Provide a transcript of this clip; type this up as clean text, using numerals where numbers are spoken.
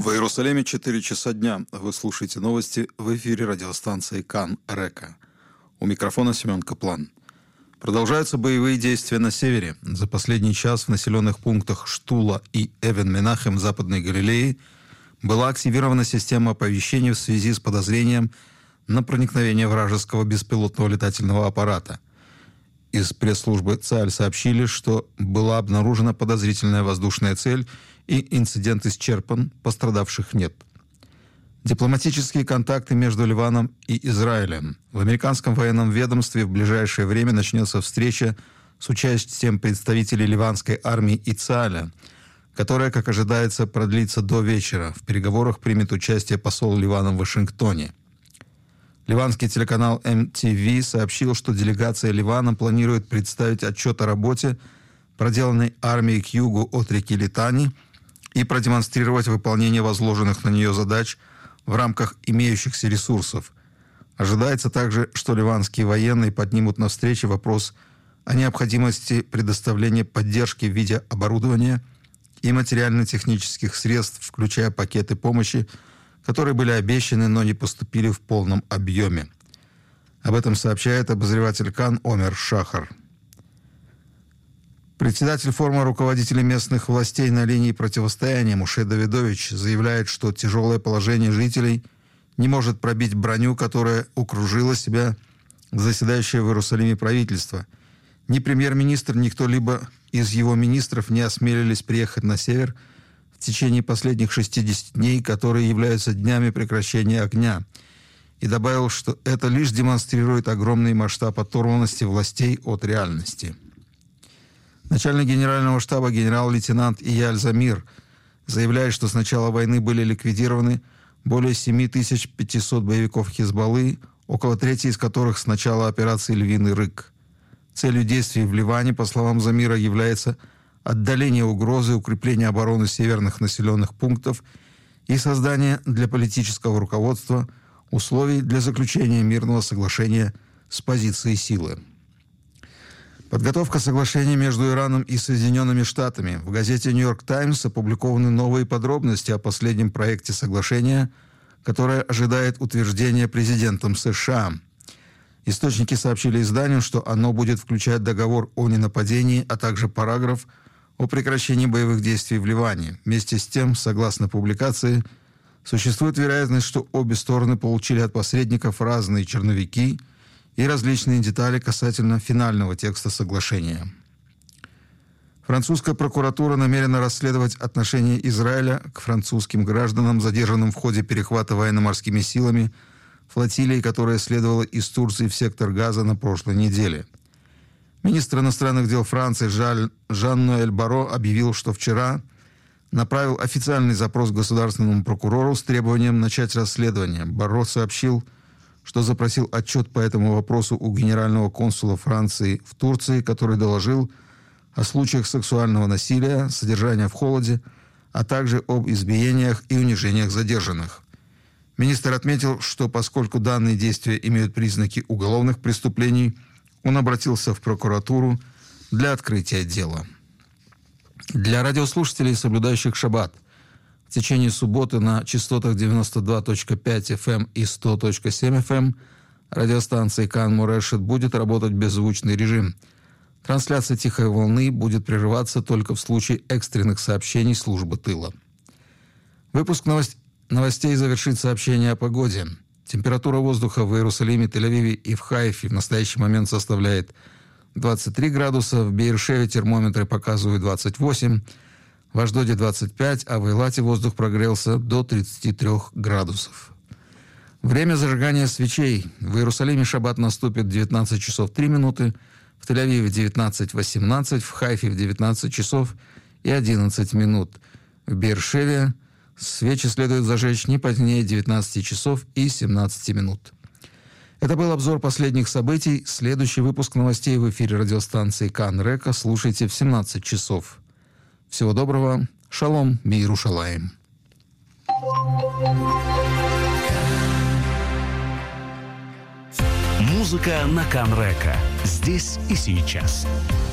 В Иерусалиме 4 часа дня. Вы слушаете новости в эфире радиостанции Кан Река. У микрофона Семен Каплан. Продолжаются боевые действия на севере. За последний час в населенных пунктах Штула и Эвен-Менахем Западной Галилеи была активирована система оповещения в связи с подозрением на проникновение вражеского беспилотного летательного аппарата. Из пресс-службы ЦАЛЬ сообщили, что была обнаружена подозрительная воздушная цель и инцидент исчерпан, пострадавших нет. Дипломатические контакты между Ливаном и Израилем. В американском военном ведомстве в ближайшее время начнется встреча с участием представителей ливанской армии и ЦАЛЯ, которая, как ожидается, продлится до вечера. В переговорах примет участие посол Ливана в Вашингтоне. Ливанский телеканал MTV сообщил, что делегация Ливана планирует представить отчет о работе, проделанной армией к югу от реки Литани, и продемонстрировать выполнение возложенных на нее задач в рамках имеющихся ресурсов. Ожидается также, что ливанские военные поднимут на встрече вопрос о необходимости предоставления поддержки в виде оборудования и материально-технических средств, включая пакеты помощи, которые были обещаны, но не поступили в полном объеме. Об этом сообщает обозреватель Кан Омер Шахар. Председатель форума руководителей местных властей на линии противостояния Муше Давидович заявляет, что тяжелое положение жителей не может пробить броню, которая окружила себя заседающее в Иерусалиме правительство. Ни премьер-министр, ни кто-либо из его министров не осмелились приехать на север в течение последних 60 дней, которые являются днями прекращения огня. И добавил, что это лишь демонстрирует огромный масштаб оторванности властей от реальности. Начальник генерального штаба генерал-лейтенант Ияль Замир заявляет, что с начала войны были ликвидированы более 7500 боевиков Хизбаллы, около трети из которых с начала операции «Львиный рык». Целью действий в Ливане, по словам Замира, является отдаление угрозы, укрепление обороны северных населенных пунктов и создание для политического руководства условий для заключения мирного соглашения с позиции силы. Подготовка соглашения между Ираном и Соединенными Штатами. В газете «Нью-Йорк Таймс» опубликованы новые подробности о последнем проекте соглашения, которое ожидает утверждения президентом США. Источники сообщили изданию, что оно будет включать договор о ненападении, а также параграф о прекращении боевых действий в Ливане. Вместе с тем, согласно публикации, существует вероятность, что обе стороны получили от посредников разные черновики и различные детали касательно финального текста соглашения. Французская прокуратура намерена расследовать отношение Израиля к французским гражданам, задержанным в ходе перехвата военно-морскими силами флотилии, которая следовала из Турции в сектор Газа на прошлой неделе. Министр иностранных дел Франции Жан-Ноэль Барро объявил, что вчера направил официальный запрос государственному прокурору с требованием начать расследование. Барро сообщил, что запросил отчет по этому вопросу у генерального консула Франции в Турции, который доложил о случаях сексуального насилия, содержания в холоде, а также об избиениях и унижениях задержанных. Министр отметил, что поскольку данные действия имеют признаки уголовных преступлений, он обратился в прокуратуру для открытия дела. Для радиослушателей, соблюдающих шаббат, в течение субботы на частотах 92.5 FM и 100.7 FM радиостанции Кан Морешет будет работать беззвучный режим. Трансляция «Тихой волны» будет прерываться только в случае экстренных сообщений службы тыла. Выпуск новостей завершит сообщение о погоде. Температура воздуха в Иерусалиме, Тель-Авиве и в Хайфе в настоящий момент составляет 23 градуса, в Беэр-Шеве термометры показывают 28, в Ашдоде 25, а в Эйлате воздух прогрелся до 33 градусов. Время зажигания свечей. В Иерусалиме шаббат наступит в 19 часов 3 минуты, в Тель-Авиве 19:18, в Хайфе в 19 часов и 11 минут. В Беэр-Шеве свечи следует зажечь не позднее 19 часов и 17 минут. Это был обзор последних событий. Следующий выпуск новостей в эфире радиостанции Кан Река слушайте в 17 часов. Всего доброго. Шалом, Миерушалаим. Музыка на Кан Река. Здесь и сейчас.